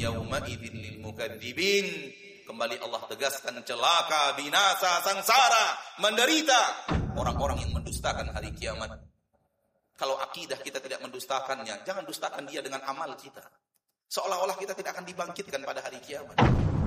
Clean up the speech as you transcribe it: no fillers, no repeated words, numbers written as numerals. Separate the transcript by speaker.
Speaker 1: yawma idzil lil mukadzibin. Kembali Allah tegaskan, celaka, binasa, sangsara, menderita orang-orang yang mendustakan hari kiamat. Kalau akidah kita tidak mendustakannya, jangan dustakan dia dengan amal kita. Seolah-olah kita tidak akan dibangkitkan pada hari kiamat.